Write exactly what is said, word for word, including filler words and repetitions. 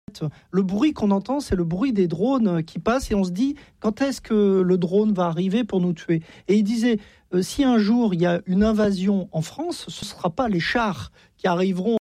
Le bruit qu'on entend, c'est le bruit des drones qui passent et on se dit quand est-ce que le drone va arriver pour nous tuer. Et il disait, euh, si un jour il y a une invasion en France, ce ne sera pas les chars qui arriveront